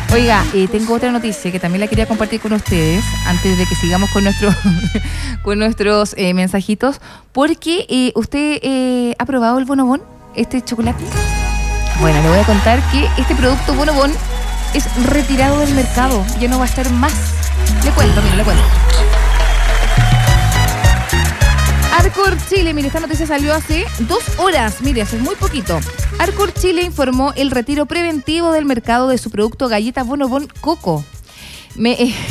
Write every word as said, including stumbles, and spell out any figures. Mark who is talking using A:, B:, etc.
A: Oiga, eh, tengo otra noticia que también la quería compartir con ustedes antes de que sigamos con, nuestro, con nuestros eh, mensajitos, porque eh, usted eh, ha probado el Bonobón, este chocolate. Bueno, le voy a contar que este producto Bonobón es retirado del mercado, ya no va a estar más. Le cuento, mire, le cuento. Arcor Chile, mire, esta noticia salió hace dos horas, mire, hace muy poquito. Arcor Chile informó el retiro preventivo del mercado de su producto galleta Bonobón Coco. Me... Eh,